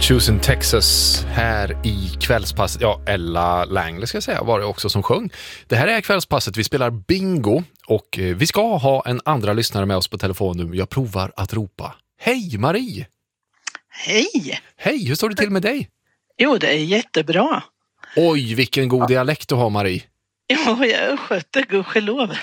Choosing Texas här i kvällspasset. Ja, Ella Langley ska jag säga var det också som sjöng. Det här är kvällspasset, vi spelar bingo och vi ska ha en andra lyssnare med oss på telefon nu. Jag provar att ropa. Hej Marie! Hej! Hej, hur står det till med dig? Jo, det är jättebra. Oj, vilken god dialekt du har, Marie. Ja, jag sköter gudskelov.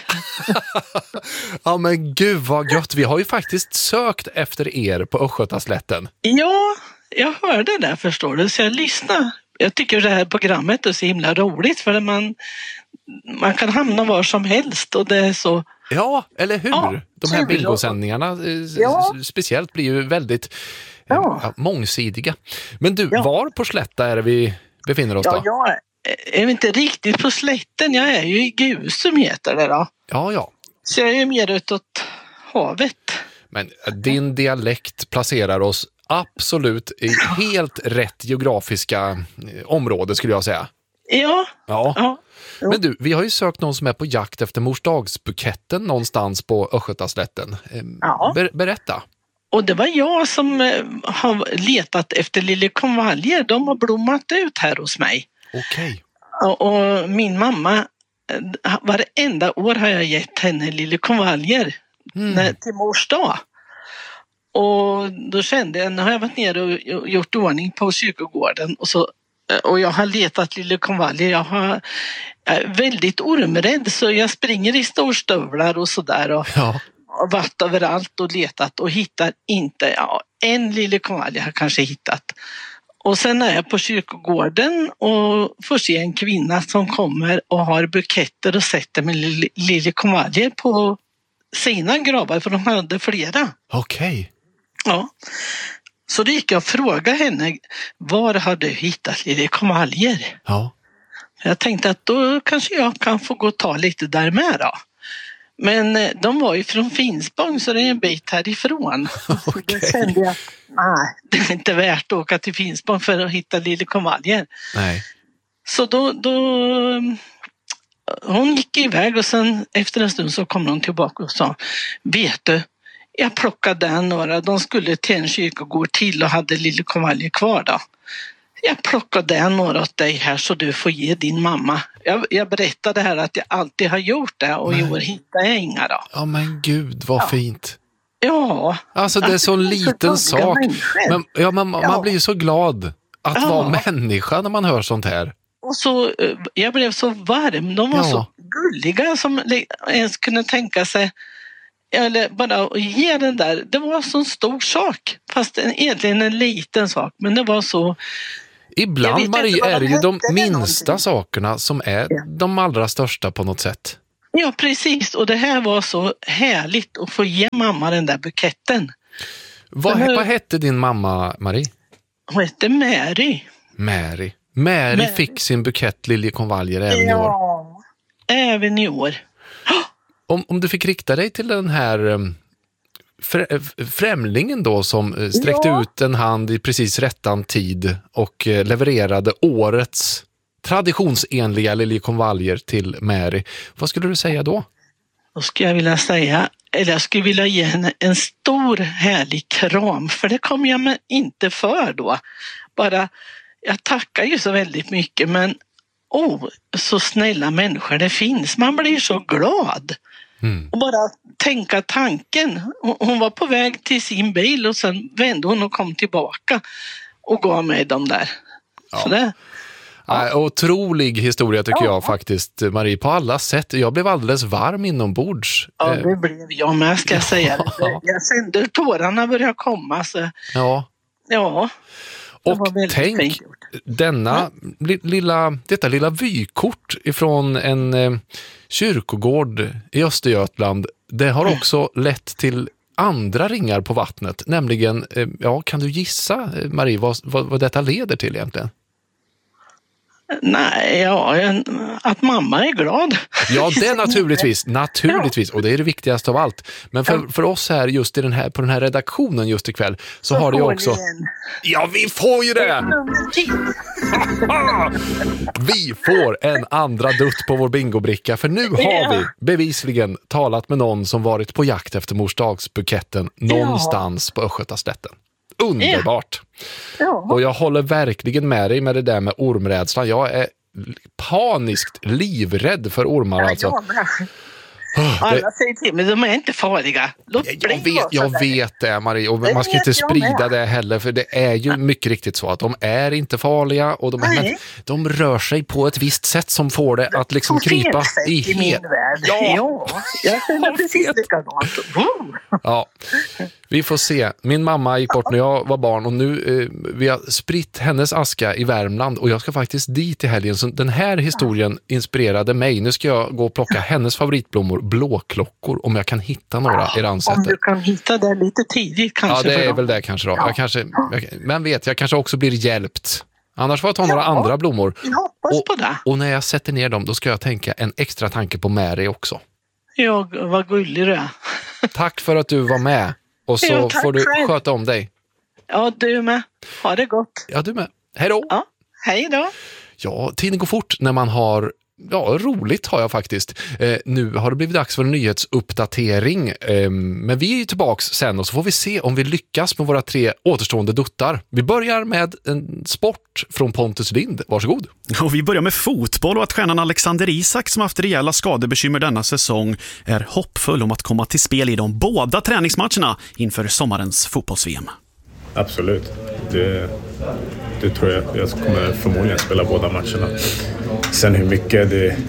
Ja, men gud vad gött. Vi har ju faktiskt sökt efter er på Östgötaslätten. Ja, jag hörde det, förstår du, så jag lyssnar. Jag tycker det här programmet är så himla roligt för att man kan hamna var som helst och det är så... Ja, eller hur? Ja, de här bingosändningarna speciellt blir ju väldigt mångsidiga. Men du, var på Slätta är det vi befinner oss då? Ja, jag är inte riktigt på slätten. Jag är ju i Gusum heter det då. Ja. Så jag är ju mer utåt havet. Men din dialekt placerar oss absolut i helt rätt geografiska område skulle jag säga. Ja. Men du, vi har ju sökt någon som är på jakt efter morsdagsbuketten någonstans på Östgötaslätten. Berätta. Och det var jag som har letat efter liljekonvaljer. De har blommat ut här hos mig. Okej. Och min mamma, varenda år har jag gett henne liljekonvaljer till mors dag. Och då kände jag, nu har jag varit nere och gjort ordning på kyrkogården och jag har letat liljekonvaljer. Jag är väldigt ormrädd så jag springer i storstövlar och sådär och varit överallt och letat och hittar inte, en liljekonvalj har jag kanske hittat. Och sen är jag på kyrkogården och får se en kvinna som kommer och har buketter och sätter med liljekonvaljer på sina gravar för de hade flera. Okej. Ja. Så då gick jag och frågade henne, var har du hittat liljekonvaljer? Ja. Jag tänkte att då kanske jag kan få gå och ta lite där med då. Men de var ju från Finspång så det är en bit härifrån. Okay. Då kände jag, nej, det är inte värt att åka till Finspång för att hitta liljekonvaljer. Nej. Så då hon gick iväg och sen efter en stund så kom hon tillbaka och sa, vet du, jag plockade några, de skulle till en kyrkogård till och hade liljekonvaljer kvar då. Jag plockade några åt dig här så du får ge din mamma. Jag berättade här att jag alltid har gjort det och i år hittade jag inga då. Ja men gud, vad fint. Ja. Alltså det är så liten sak. Man blir ju så glad att vara människa när man hör sånt här. Och så, jag blev så varm. De var så gulliga som ens kunde tänka sig eller bara att ge den där. Det var så en stor sak. Fast egentligen en liten sak. Men det var så... Ibland, Marie, är det ju de minsta sakerna som är de allra största på något sätt. Ja, precis. Och det här var så härligt att få ge mamma den där buketten. Vad hette din mamma, Marie? Hon hette Mary. Mary fick sin bukett liljekonvaljer även i år. Ja, även i år. Om du fick rikta dig till den här främlingen då som sträckte ut en hand i precis rättan tid och levererade årets traditionsenliga liljekonvaljer till Mary. Vad skulle du säga då? Då skulle jag vilja säga, eller jag skulle vilja ge henne en stor härlig kram, för det kom jag mig inte för då. Bara, jag tackar ju så väldigt mycket, men så snälla människor det finns. Man blir så glad. Och bara tänka tanken. Hon var på väg till sin bil och sen vände hon och kom tillbaka och gav mig dem där. Så det... Otrolig historia tycker jag faktiskt, Marie, på alla sätt. Jag blev alldeles varm inombords. Ja, det blev jag med, ska jag säga. Jag kände tårarna började komma. Så... Ja. Och tänk, detta lilla vykort ifrån en kyrkogård i Östergötland, det har också lett till andra ringar på vattnet. Nämligen, kan du gissa, Marie, vad detta leder till egentligen? Nej, att mamma är glad. Ja, det är naturligtvis. Och det är det viktigaste av allt. Men för oss här just på den här redaktionen just ikväll så har det ju också... Ja, vi får ju det! Vi får en andra dutt på vår bingobricka, för nu har vi bevisligen talat med någon som varit på jakt efter morsdagsbuketten någonstans på Östgötaslätten. Underbart. Ja. Och jag håller verkligen med dig med det där med ormrädslan. Jag är paniskt livrädd för ormar alltså. Alla säger till mig, de är inte farliga. Jag vet det, Marie, och man ska inte sprida det heller, för det är ju mycket riktigt så att de är inte farliga och de rör sig på ett visst sätt som får det att liksom krypa i min värld. Ja, jag känner precis likadant. Ja, vi får se. Min mamma gick bort när jag var barn och nu vi har spritt hennes aska i Värmland och jag ska faktiskt dit i helgen. Så den här historien inspirerade mig. Nu ska jag gå och plocka hennes favoritblommor, blåklockor, om jag kan hitta några i Ransäter. Om du kan hitta det lite tidigt kanske. Ja, det är väl det kanske då. Ja. Men jag kanske också blir hjälpt. Annars får jag ta några andra blommor. Jag hoppas på det. Och när jag sätter ner dem, då ska jag tänka en extra tanke på Mary också. Ja, vad gullig du är. Tack för att du var med. Och så får du sköta om dig. Ja, du med. Ha det gott. Ja, du med. Hej då. Ja, hej då. Ja, tiden går fort när man har... Ja, roligt har jag faktiskt. Nu har det blivit dags för en nyhetsuppdatering. Men vi är ju tillbaks sen och så får vi se om vi lyckas med våra 3 återstående duttar. Vi börjar med en sport från Pontus Lind. Varsågod. Och vi börjar med fotboll och att stjärnan Alexander Isak som haft rejäla skadebekymmer denna säsong är hoppfull om att komma till spel i de båda träningsmatcherna inför sommarens fotbolls-VM. Absolut. Det tror jag kommer förmodligen spela båda matcherna. Sen hur mycket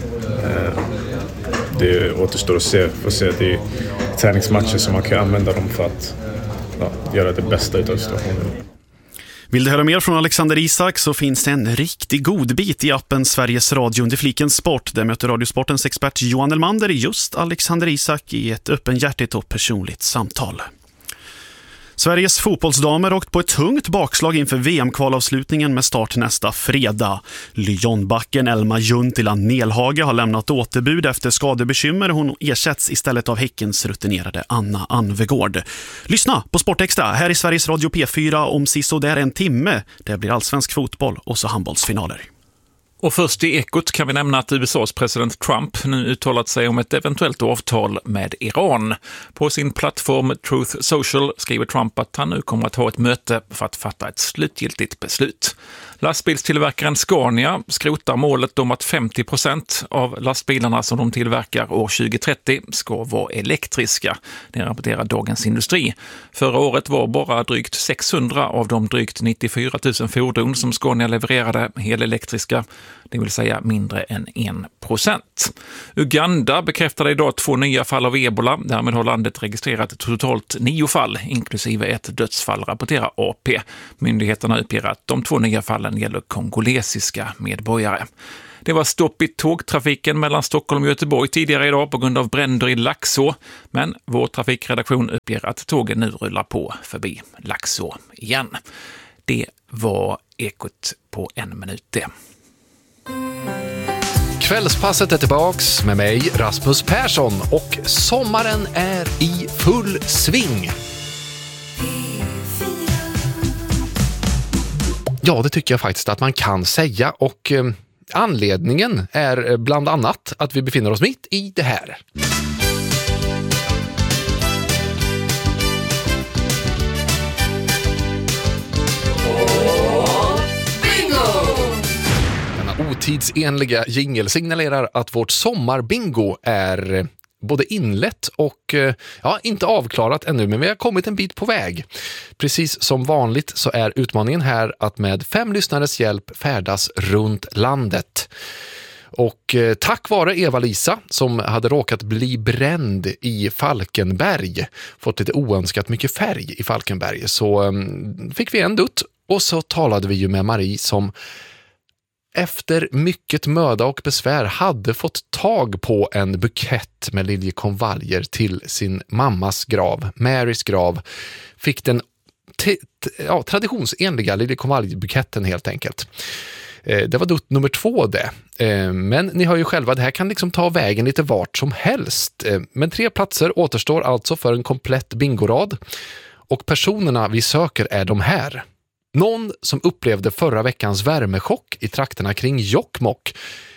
det återstår att se. Får se att det är träningsmatcher som man kan använda dem för att göra det bästa utav situationen. Vill du höra mer från Alexander Isak så finns det en riktig god bit i appen Sveriges Radio under fliken Sport. Där möter Radiosportens expert Johan Elmander just Alexander Isak i ett öppenhjärtigt och personligt samtal. Sveriges fotbollsdamer åkt på ett tungt bakslag inför VM-kvalavslutningen med start nästa fredag. Lyonbacken Elma Juntila Nelhage har lämnat återbud efter skadebekymmer. Hon ersätts istället av Häckens rutinerade Anna Anvegård. Lyssna på Sportextra här i Sveriges Radio P4 om sisådär en timme. Det blir allsvensk fotboll och så handbollsfinaler. Och först i Ekot kan vi nämna att USAs president Trump nu uttalat sig om ett eventuellt avtal med Iran. På sin plattform Truth Social skriver Trump att han nu kommer att ha ett möte för att fatta ett slutgiltigt beslut. Lastbilstillverkaren Scania skrotar målet om att 50% av lastbilarna som de tillverkar år 2030 ska vara elektriska. Det rapporterar Dagens Industri. Förra året var bara drygt 600 av de drygt 94 000 fordon som Scania levererade helelektriska, det vill säga mindre än 1%. Uganda bekräftade idag 2 nya fall av ebola. Därmed har landet registrerat totalt 9 fall, inklusive ett dödsfall, rapporterar AP. Myndigheterna uppger att de 2 nya fallen gäller kongolesiska medborgare. Det var stopp i tågtrafiken mellan Stockholm och Göteborg tidigare idag på grund av bränder i Laxå. Men vår trafikredaktion uppger att tågen nu rullar på förbi Laxå igen. Det var Ekot på 1 minut det. Kvällspasset är tillbaks med mig, Rasmus Persson, och sommaren är i full sving. Ja, det tycker jag faktiskt att man kan säga, och anledningen är bland annat att vi befinner oss mitt i det här. Otidsenliga jingle signalerar att vårt sommarbingo är både inlett och inte avklarat ännu, men vi har kommit en bit på väg. Precis som vanligt så är utmaningen här att med 5 lyssnares hjälp färdas runt landet. Och tack vare Eva-Lisa som hade råkat bli bränd i Falkenberg, fått lite oönskat mycket färg i Falkenberg, så fick vi en dutt, och så talade vi ju med Marie som efter mycket möda och besvär hade fått tag på en bukett med liljekonvaljer till sin mammas grav, Marys grav. Fick den traditionsenliga liljekonvaljbuketten helt enkelt. Det var dutt nummer 2 det. Men ni hör ju själva, det här kan liksom ta vägen lite vart som helst. Men 3 platser återstår alltså för en komplett bingorad. Och personerna vi söker är de här. Någon som upplevde förra veckans värmechock i trakterna kring Jokkmokk.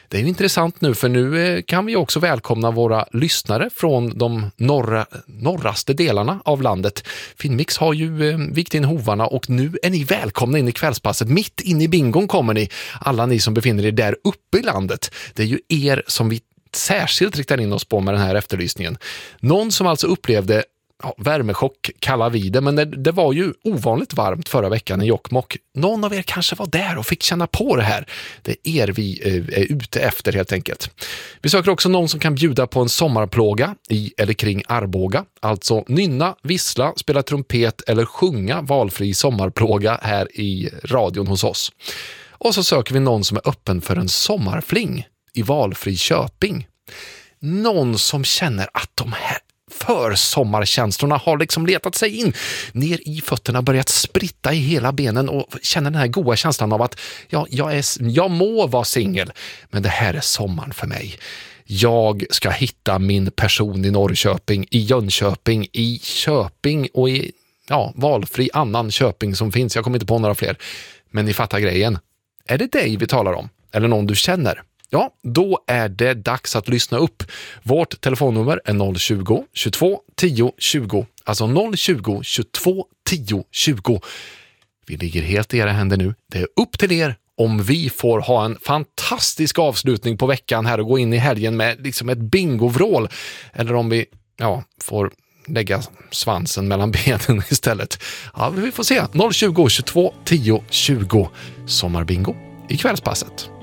Det är ju intressant nu, för nu kan vi också välkomna våra lyssnare från de norraste delarna av landet. Finnmix har ju vikt in hovarna och nu är ni välkomna in i kvällspasset. Mitt in i bingon kommer ni, alla ni som befinner er där uppe i landet. Det är ju er som vi särskilt riktar in oss på med den här efterlysningen. Någon som alltså upplevde värmechock kallar vi det, men det var ju ovanligt varmt förra veckan i Jokkmokk. Någon av er kanske var där och fick känna på det här. Det är er vi är ute efter helt enkelt. Vi söker också någon som kan bjuda på en sommarplåga i eller kring Arboga. Alltså nynna, vissla, spela trumpet eller sjunga valfri sommarplåga här i radion hos oss. Och så söker vi någon som är öppen för en sommarfling i valfri Köping. Någon som känner att de här försommarkänslorna har liksom letat sig in ner i fötterna, börjat spritta i hela benen och känner den här goda känslan av att jag må vara singel, men det här är sommaren för mig. Jag ska hitta min person i Norrköping, i Jönköping, i Köping och i valfri annan Köping som finns. Jag kommer inte på några fler, men ni fattar grejen. Är det dig vi talar om? Eller någon du känner? Ja, då är det dags att lyssna upp. Vårt telefonnummer är 020 22 10 20. Alltså 020 22 10 20. Vi ligger helt i era händer nu. Det är upp till er om vi får ha en fantastisk avslutning på veckan här och gå in i helgen med liksom ett bingovrål. Eller om vi får lägga svansen mellan benen istället. Ja, vi får se. 020 22 10 20. Sommarbingo i kvällspasset.